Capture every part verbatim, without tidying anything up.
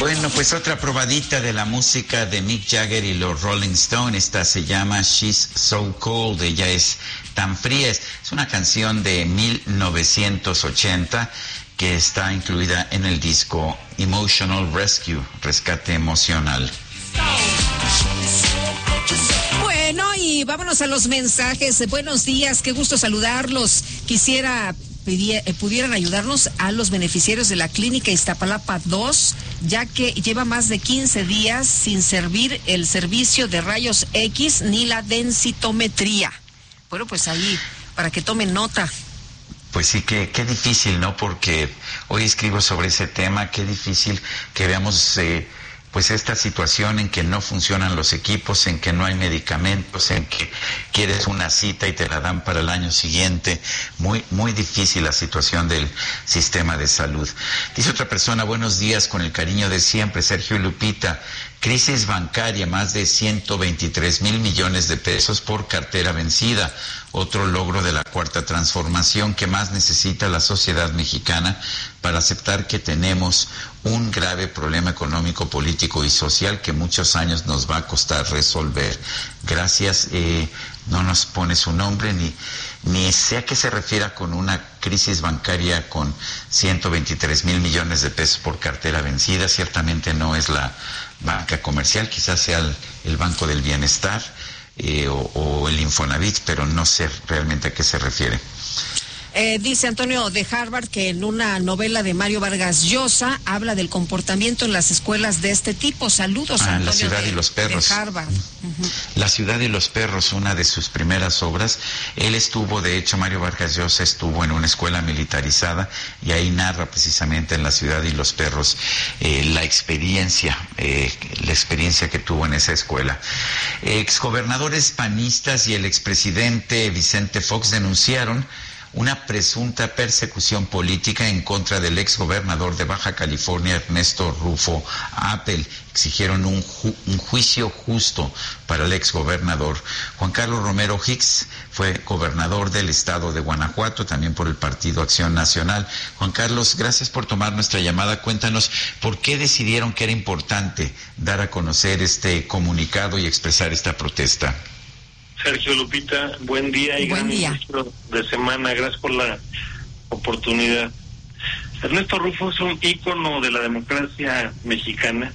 Bueno, pues otra probadita de la música de Mick Jagger y los Rolling Stones. Esta se llama She's So Cold, ella es tan fría. Es una canción de mil novecientos ochenta que está incluida en el disco Emotional Rescue, Rescate Emocional. Bueno, y vámonos a los mensajes. Buenos días, qué gusto saludarlos. Quisiera eh, pudieran ayudarnos a los beneficiarios de la clínica Iztapalapa dos, ya que lleva más de quince días sin servir el servicio de rayos X ni la densitometría. Bueno, pues ahí, para que tomen nota. Pues sí, que qué difícil, ¿no? Porque hoy escribo sobre ese tema, qué difícil que veamos eh, pues esta situación en que no funcionan los equipos, en que no hay medicamentos, en que quieres una cita y te la dan para el año siguiente. Muy, muy difícil la situación del sistema de salud. Dice otra persona, buenos días, con el cariño de siempre, Sergio y Lupita. Crisis bancaria, más de ciento veintitrés mil millones de pesos por cartera vencida. Otro logro de la cuarta transformación que más necesita la sociedad mexicana para aceptar que tenemos un grave problema económico, político y social que muchos años nos va a costar resolver. Gracias. Eh, no nos pone su nombre ni, ni sé a qué se refiera con una crisis bancaria con ciento veintitrés mil millones de pesos por cartera vencida. Ciertamente no es la banca comercial, quizás sea el, el Banco del Bienestar eh, o, o el Infonavit, pero no sé realmente a qué se refiere. Eh, dice Antonio de Harvard que en una novela de Mario Vargas Llosa habla del comportamiento en las escuelas de este tipo. Saludos, ah, Antonio. La ciudad de, y los perros. De Harvard. Uh-huh. La ciudad y los perros, una de sus primeras obras. Él estuvo, de hecho, Mario Vargas Llosa estuvo en una escuela militarizada y ahí narra precisamente en La ciudad y los perros eh, la experiencia, eh, la experiencia que tuvo en esa escuela. Exgobernadores panistas y el expresidente Vicente Fox denunciaron una presunta persecución política en contra del exgobernador de Baja California, Ernesto Rufo Appel. Exigieron un, ju- un juicio justo para el exgobernador. Juan Carlos Romero Hicks fue gobernador del estado de Guanajuato, también por el Partido Acción Nacional. Juan Carlos, gracias por tomar nuestra llamada. Cuéntanos, ¿por qué decidieron que era importante dar a conocer este comunicado y expresar esta protesta? Sergio, Lupita, buen día y buen gran día. inicio de semana. Gracias por la oportunidad. Ernesto Rufo es un ícono de la democracia mexicana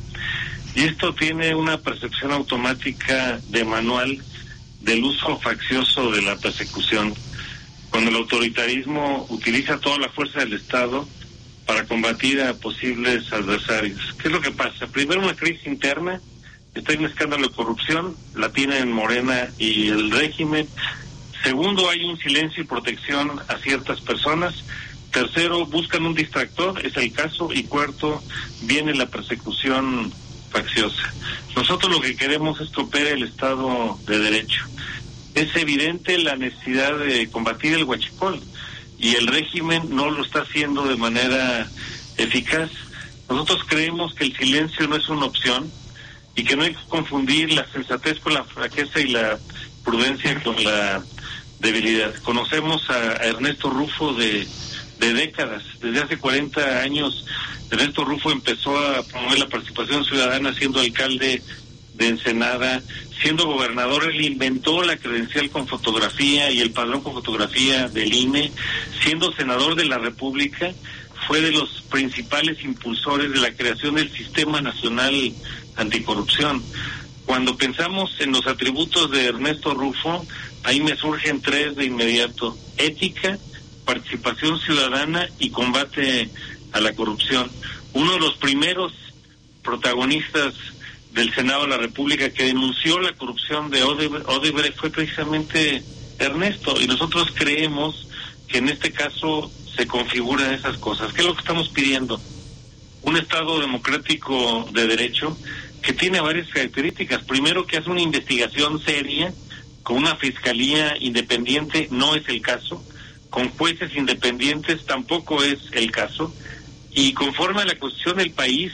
y esto tiene una percepción automática de manual del uso faccioso de la persecución, cuando el autoritarismo utiliza toda la fuerza del Estado para combatir a posibles adversarios. ¿Qué es lo que pasa? Primero, una crisis interna. Está en un escándalo de corrupción, la tienen Morena y el régimen. Segundo, hay un silencio y protección a ciertas personas. Tercero, buscan un distractor, es el caso. Y cuarto, viene la persecución facciosa. Nosotros lo que queremos es que opere el Estado de Derecho. Es evidente la necesidad de combatir el huachicol y el régimen no lo está haciendo de manera eficaz. Nosotros creemos que el silencio no es una opción y que no hay que confundir la sensatez con la fraqueza y la prudencia con la debilidad. Conocemos a, a Ernesto Rufo de, de décadas. Desde hace cuarenta años, Ernesto Rufo empezó a promover la participación ciudadana siendo alcalde de Ensenada. Siendo gobernador, él inventó la credencial con fotografía y el padrón con fotografía del I N E. Siendo senador de la República, fue de los principales impulsores de la creación del Sistema Nacional Anticorrupción. Cuando pensamos en los atributos de Ernesto Rufo, ahí me surgen tres de inmediato: ética, participación ciudadana y combate a la corrupción. Uno de los primeros protagonistas del Senado de la República que denunció la corrupción de Odebrecht fue precisamente Ernesto, y nosotros creemos que en este caso se configuran esas cosas. ¿Qué es lo que estamos pidiendo? Un Estado democrático de derecho que tiene varias características. Primero, que hace una investigación seria con una fiscalía independiente, no es el caso. Con jueces independientes, tampoco es el caso. Y conforme a la Constitución del país,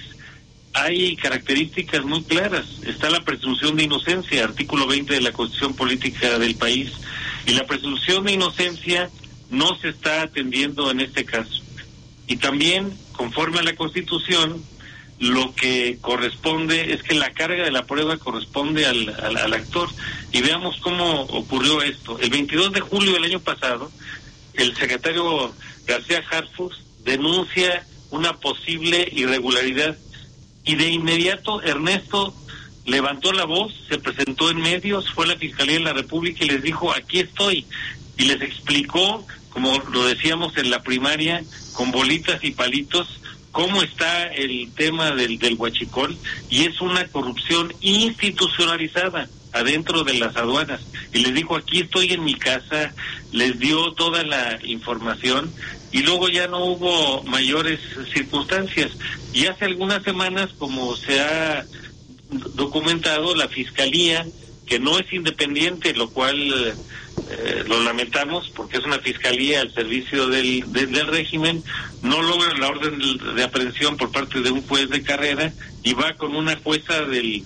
hay características muy claras. Está la presunción de inocencia, artículo veinte de la Constitución Política del país. Y la presunción de inocencia no se está atendiendo en este caso. Y también, conforme a la Constitución, lo que corresponde es que la carga de la prueba corresponde al, al, al actor. Y veamos cómo ocurrió esto. El veintidós de julio del año pasado, el secretario García Harfuch denuncia una posible irregularidad y de inmediato Ernesto levantó la voz, se presentó en medios, fue a la Fiscalía de la República y les dijo, aquí estoy, y les explicó, como lo decíamos en la primaria, con bolitas y palitos, cómo está el tema del, del huachicol, y es una corrupción institucionalizada adentro de las aduanas. Y les dijo, aquí estoy en mi casa, les dio toda la información, y luego ya no hubo mayores circunstancias. Y hace algunas semanas, como se ha documentado, la Fiscalía, que no es independiente, lo cual eh, lo lamentamos porque es una fiscalía al servicio del, de, del régimen, no logra la orden de aprehensión por parte de un juez de carrera y va con una jueza del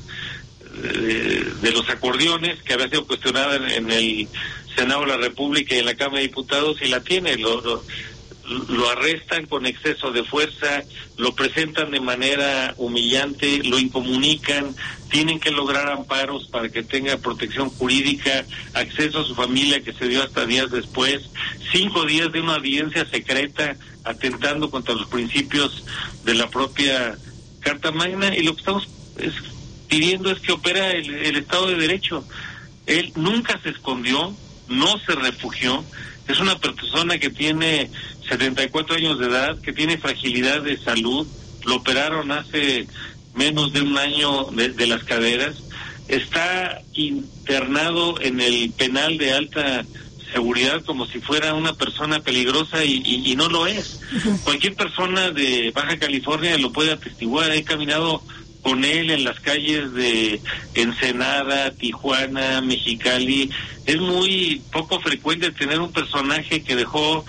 de, de los acordeones que había sido cuestionada en, en el Senado de la República y en la Cámara de Diputados y la tiene, lo, lo lo arrestan con exceso de fuerza, lo presentan de manera humillante, lo incomunican, tienen que lograr amparos para que tenga protección jurídica, acceso a su familia que se dio hasta días después, cinco días de una audiencia secreta atentando contra los principios de la propia Carta Magna, y lo que estamos es, pidiendo es que opera el, el Estado de Derecho. Él nunca se escondió, no se refugió, es una persona que tiene setenta y cuatro años de edad, que tiene fragilidad de salud, lo operaron hace menos de un año de, de las caderas, está internado en el penal de alta seguridad como si fuera una persona peligrosa y, y, y no lo es. Uh-huh. Cualquier persona de Baja California lo puede atestiguar. He caminado con él en las calles de Ensenada, Tijuana, Mexicali. Es muy poco frecuente tener un personaje que dejó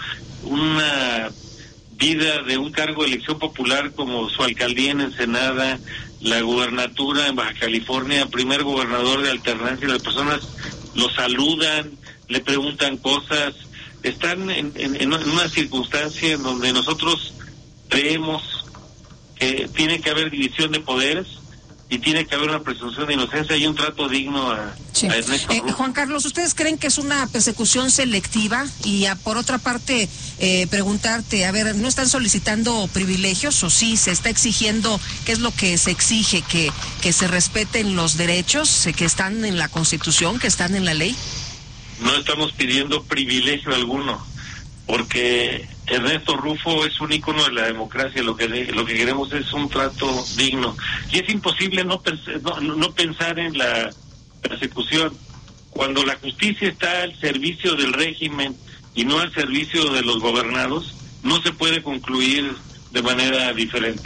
una vida de un cargo de elección popular como su alcaldía en Ensenada, la gubernatura en Baja California, primer gobernador de alternancia. Las personas lo saludan, le preguntan cosas, están en, en, en una circunstancia en donde nosotros creemos que tiene que haber división de poderes y tiene que haber una presunción de inocencia y un trato digno a, sí. a Ernesto eh, Juan Carlos, ¿ustedes creen que es una persecución selectiva? Y a, por otra parte, eh, preguntarte, a ver, ¿no están solicitando privilegios o sí se está exigiendo, qué es lo que se exige, que, que se respeten los derechos que están en la Constitución, que están en la ley? No estamos pidiendo privilegio alguno, porque Ernesto Rufo es un ícono de la democracia. Lo que lo que queremos es un trato digno, y es imposible no, no, no pensar en la persecución cuando la justicia está al servicio del régimen y no al servicio de los gobernados. No se puede concluir de manera diferente.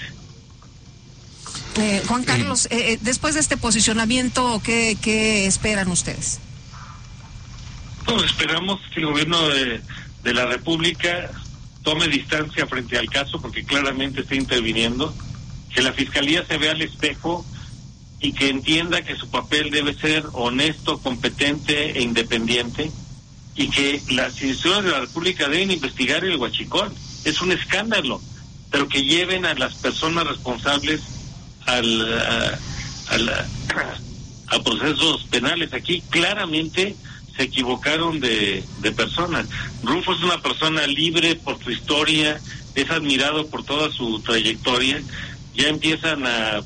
eh, Juan Carlos, eh, eh, después de este posicionamiento, ¿qué, qué esperan ustedes? Pues esperamos que el gobierno de, de la República tome distancia frente al caso, porque claramente está interviniendo, que la Fiscalía se vea al espejo y que entienda que su papel debe ser honesto, competente e independiente, y que las instituciones de la República deben investigar el huachicol. Es un escándalo, pero que lleven a las personas responsables al, a, a, la, a procesos penales. Aquí claramente se equivocaron de, de persona. Rufo es una persona libre por su historia, es admirado por toda su trayectoria. Ya empiezan a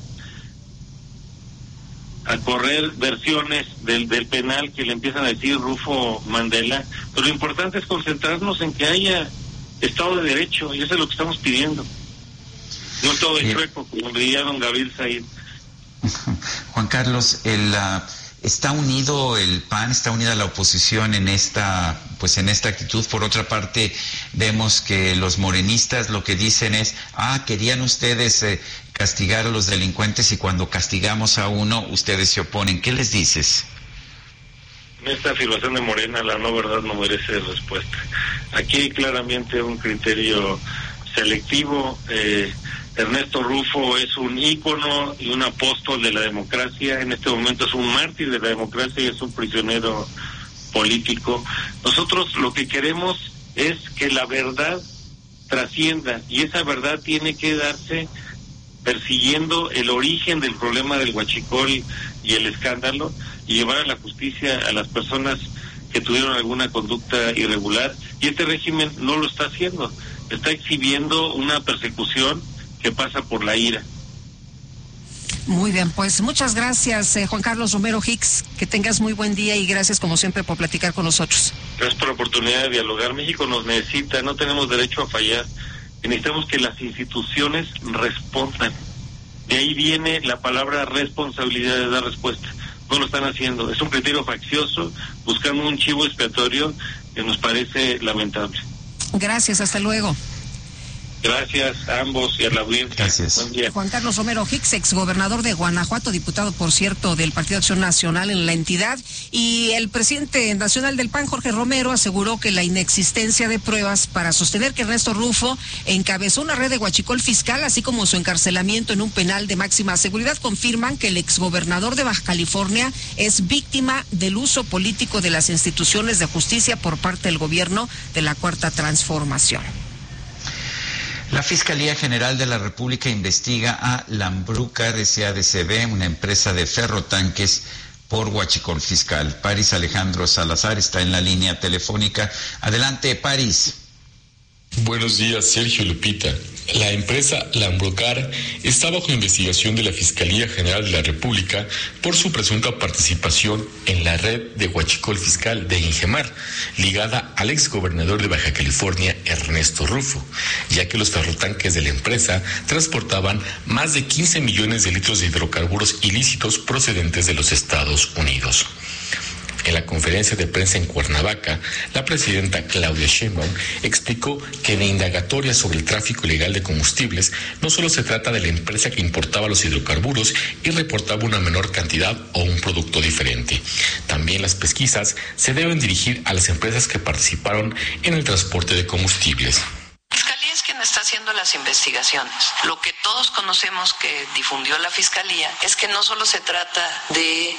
a correr versiones del, del penal que le empiezan a decir Rufo Mandela, pero lo importante es concentrarnos en que haya Estado de Derecho, y eso es lo que estamos pidiendo. No todo es chueco, como diría don Gabriel Said. Juan Carlos, el... Uh... ¿Está unido el P A N, está unida la oposición en esta, pues en esta actitud? Por otra parte, vemos que los morenistas lo que dicen es, ah, querían ustedes eh, castigar a los delincuentes y cuando castigamos a uno, ustedes se oponen. ¿Qué les dices? Esta afirmación de Morena, la no verdad no merece respuesta. Aquí hay claramente un criterio selectivo. eh, Ernesto Rufo es un ícono y un apóstol de la democracia. En este momento es un mártir de la democracia y es un prisionero político. Nosotros lo que queremos es que la verdad trascienda, y esa verdad tiene que darse persiguiendo el origen del problema del huachicol y el escándalo, y llevar a la justicia a las personas que tuvieron alguna conducta irregular, y este régimen no lo está haciendo, está exhibiendo una persecución que pasa por la ira. Muy bien, pues muchas gracias, eh, Juan Carlos Romero Hicks, que tengas muy buen día y gracias como siempre por platicar con nosotros. Gracias por la oportunidad de dialogar. México nos necesita, no tenemos derecho a fallar, necesitamos que las instituciones respondan. De ahí viene la palabra responsabilidad de dar respuesta. No lo están haciendo, es un criterio faccioso, buscando un chivo expiatorio que nos parece lamentable. Gracias, hasta luego. Gracias a ambos y a la audiencia. Gracias. Buen día. Juan Carlos Romero Hicks, exgobernador de Guanajuato, diputado, por cierto, del Partido Acción Nacional en la entidad, y el presidente nacional del P A N, Jorge Romero, aseguró que la inexistencia de pruebas para sostener que Ernesto Rufo encabezó una red de huachicol fiscal, así como su encarcelamiento en un penal de máxima seguridad, confirman que el exgobernador de Baja California es víctima del uso político de las instituciones de justicia por parte del gobierno de la Cuarta Transformación. La Fiscalía General de la República investiga a Lambrucar S A de C V, una empresa de ferrotanques, por huachicol fiscal. Paris Alejandro Salazar está en la línea telefónica. Adelante, Paris. Buenos días, Sergio, Lupita. La empresa Lambrucar está bajo investigación de la Fiscalía General de la República por su presunta participación en la red de huachicol fiscal de Ingemar, ligada al exgobernador de Baja California, Ernesto Rufo, ya que los ferrotanques de la empresa transportaban más de quince millones de litros de hidrocarburos ilícitos procedentes de los Estados Unidos. En la conferencia de prensa en Cuernavaca, la presidenta Claudia Sheinbaum explicó que de indagatoria sobre el tráfico ilegal de combustibles no solo se trata de la empresa que importaba los hidrocarburos y reportaba una menor cantidad o un producto diferente. También las pesquisas se deben dirigir a las empresas que participaron en el transporte de combustibles. Fiscalía es quien está haciendo las investigaciones. Lo que todos conocemos que difundió la Fiscalía es que no solo se trata de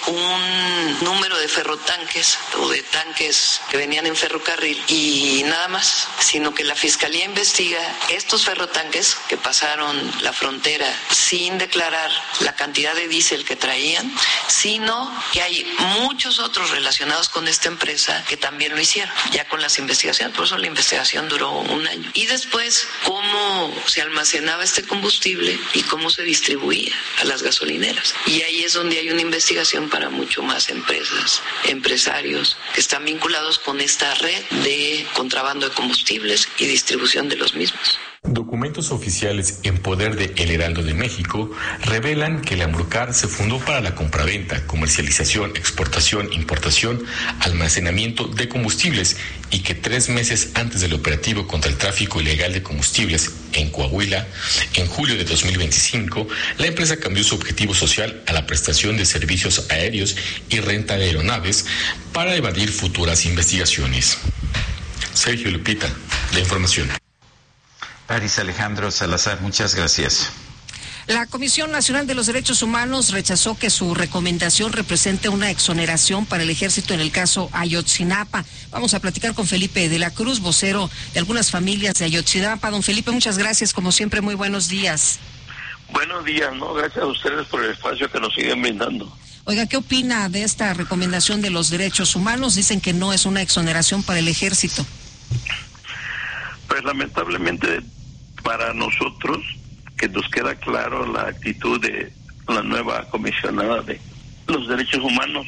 un número de ferrotanques o de tanques que venían en ferrocarril y nada más, sino que la Fiscalía investiga estos ferrotanques que pasaron la frontera sin declarar la cantidad de diésel que traían, sino que hay muchos otros relacionados con esta empresa que también lo hicieron, ya con las investigaciones. Por eso la investigación duró un año. Y después, cómo se almacenaba este combustible y cómo se distribuía a las gasolineras. Y ahí es donde hay una investigación para mucho más empresas, empresarios que están vinculados con esta red de contrabando de combustibles y distribución de los mismos. Documentos oficiales en poder de El Heraldo de México revelan que Lambrucar se fundó para la compraventa, comercialización, exportación, importación, almacenamiento de combustibles y que tres meses antes del operativo contra el tráfico ilegal de combustibles en Coahuila, en julio de dos mil veinticinco, la empresa cambió su objetivo social a la prestación de servicios aéreos y renta de aeronaves para evadir futuras investigaciones. Sergio, Lupita, la información. Paris Alejandro Salazar, muchas gracias. La Comisión Nacional de los Derechos Humanos rechazó que su recomendación represente una exoneración para el ejército en el caso Ayotzinapa. Vamos a platicar con Felipe de la Cruz, vocero de algunas familias de Ayotzinapa. Don Felipe, muchas gracias, como siempre, muy buenos días. Buenos días, ¿no? Gracias a ustedes por el espacio que nos siguen brindando. Oiga, ¿qué opina de esta recomendación de los derechos humanos? Dicen que no es una exoneración para el ejército. Pues lamentablemente para nosotros, que nos queda claro la actitud de la nueva comisionada de los derechos humanos,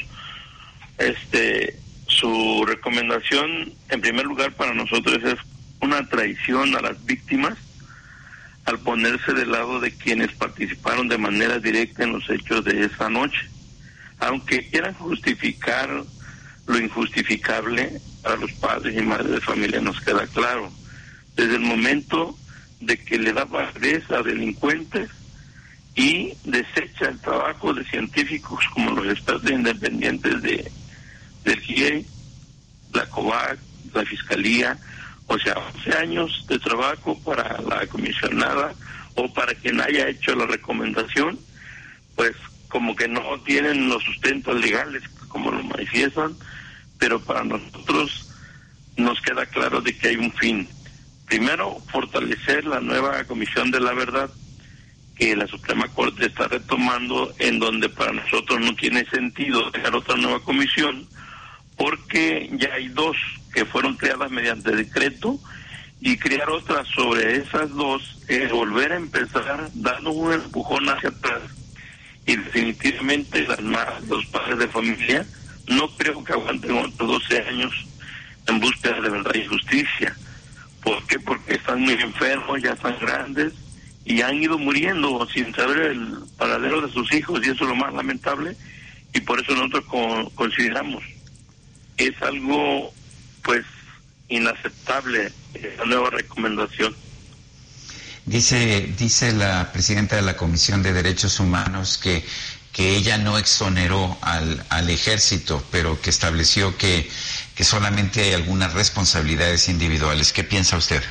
este, su recomendación en primer lugar para nosotros es una traición a las víctimas al ponerse del lado de quienes participaron de manera directa en los hechos de esa noche. Aunque quieran justificar lo injustificable, para los padres y madres de familia nos queda claro. Desde el momento de que le da validez a delincuentes y desecha el trabajo de científicos como los expertos independientes de del G I E, la COVAC, la Fiscalía, o sea, once años de trabajo para la comisionada o para quien haya hecho la recomendación, pues como que no tienen los sustentos legales como lo manifiestan, pero para nosotros nos queda claro de que hay un fin. Primero, fortalecer la nueva Comisión de la Verdad que la Suprema Corte está retomando, en donde para nosotros no tiene sentido dejar otra nueva comisión, porque ya hay dos que fueron creadas mediante decreto, y crear otras sobre esas dos es volver a empezar dando un empujón hacia atrás. Y definitivamente las madres, los padres de familia, no creo que aguanten otros doce años en búsqueda de verdad y justicia. ¿Por qué? Porque están muy enfermos, ya están grandes, y han ido muriendo sin saber el paradero de sus hijos, y eso es lo más lamentable, y por eso nosotros co- consideramos que es algo, pues, inaceptable esa nueva recomendación. Dice, dice la presidenta de la Comisión de Derechos Humanos que, que ella no exoneró al, al ejército, pero que estableció que, que solamente hay algunas responsabilidades individuales. ¿Qué piensa usted?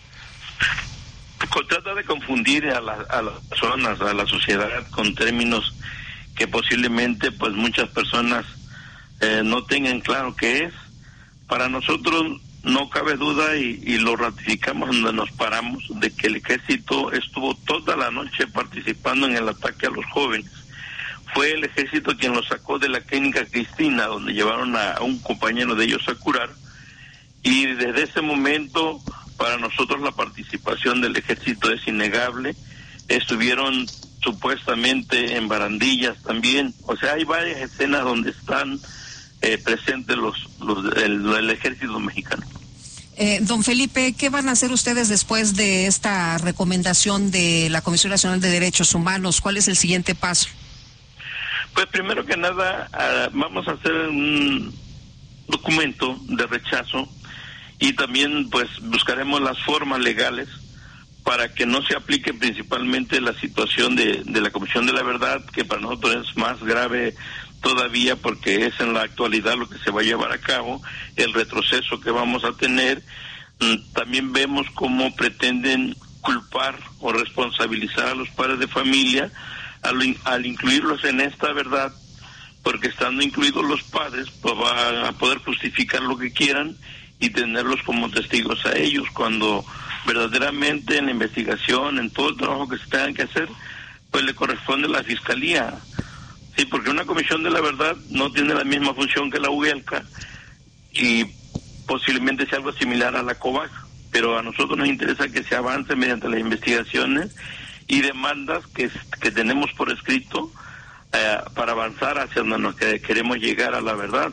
Trata de confundir a, la, a las personas, a la sociedad, con términos que posiblemente pues muchas personas eh, no tengan claro qué es. Para nosotros no cabe duda, y, y lo ratificamos donde nos paramos, de que el ejército estuvo toda la noche participando en el ataque a los jóvenes. Fue el ejército quien los sacó de la clínica Cristina, donde llevaron a, a un compañero de ellos a curar, y desde ese momento para nosotros la participación del ejército es innegable. Estuvieron supuestamente en barandillas también, o sea, hay varias escenas donde están eh, presentes los, los el, el ejército mexicano. Eh, don Felipe, ¿qué van a hacer ustedes después de esta recomendación de la Comisión Nacional de Derechos Humanos? ¿Cuál es el siguiente paso? Pues primero que nada, uh, vamos a hacer un documento de rechazo, y también pues buscaremos las formas legales para que no se aplique principalmente la situación de, de la Comisión de la Verdad, que para nosotros es más grave todavía, porque es en la actualidad lo que se va a llevar a cabo, el retroceso que vamos a tener. También vemos cómo pretenden culpar o responsabilizar a los padres de familia al, al incluirlos en esta verdad, porque estando incluidos los padres, pues van a poder justificar lo que quieran y tenerlos como testigos a ellos, cuando verdaderamente en la investigación, en todo el trabajo que se tenga que hacer, pues le corresponde a la Fiscalía. Sí, porque una Comisión de la Verdad no tiene la misma función que la U E L C A, y posiblemente sea algo similar a la COVAC, pero a nosotros nos interesa que se avance mediante las investigaciones y demandas que, que tenemos por escrito eh, para avanzar hacia donde nos que queremos llegar a la verdad.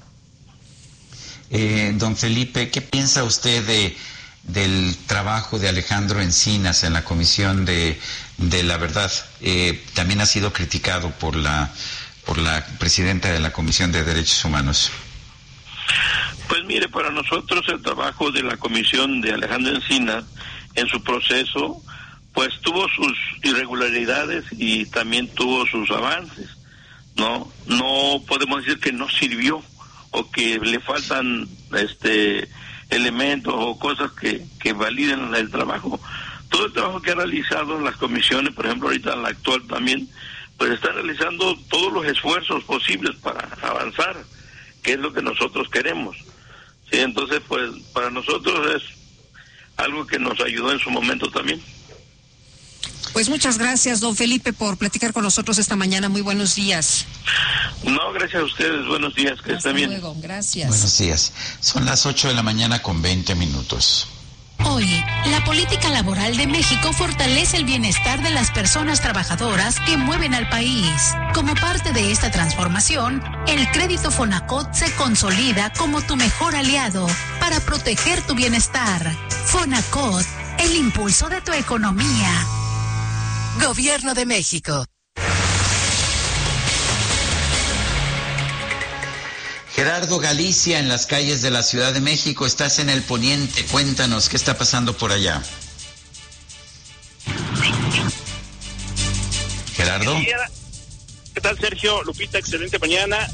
Eh, don Felipe, ¿qué piensa usted de del trabajo de Alejandro Encinas en la Comisión de, de la Verdad? Eh, también ha sido criticado por la por la presidenta de la Comisión de Derechos Humanos. Pues mire, para nosotros el trabajo de la Comisión de Alejandro Encinas en su proceso, pues tuvo sus irregularidades y también tuvo sus avances, ¿no? No podemos decir que no sirvió o que le faltan este elementos o cosas que, que validen el trabajo. Todo el trabajo que ha realizado las comisiones, por ejemplo ahorita la actual también, pues está realizando todos los esfuerzos posibles para avanzar, que es lo que nosotros queremos. Sí, entonces pues para nosotros es algo que nos ayudó en su momento también. Pues muchas gracias, don Felipe, por platicar con nosotros esta mañana. Muy buenos días. No, gracias a ustedes. Buenos días, que estén bien. Hasta luego, gracias. Buenos días. Son las ocho de la mañana con veinte minutos. Hoy, la política laboral de México fortalece el bienestar de las personas trabajadoras que mueven al país. Como parte de esta transformación, el crédito Fonacot se consolida como tu mejor aliado para proteger tu bienestar. Fonacot, el impulso de tu economía. Gobierno de México. Gerardo Galicia, en las calles de la Ciudad de México, estás en el poniente, cuéntanos, ¿qué está pasando por allá? Gerardo. ¿Qué tal, Sergio? Lupita, excelente mañana.